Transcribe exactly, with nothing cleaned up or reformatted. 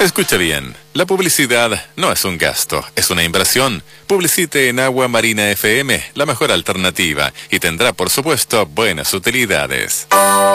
Escucha bien, la publicidad no es un gasto, es una inversión. Publicite en Agua Marina F M, la mejor alternativa, y tendrá por supuesto buenas utilidades.